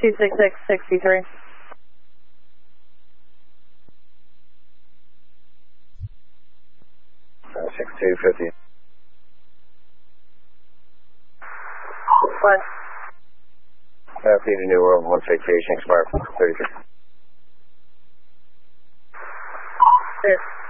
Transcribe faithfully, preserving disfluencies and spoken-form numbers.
two six six sixty-three. Uh, six two fifty. One. Uh, Feed a New World, one vacation, expire thirty-three. Six.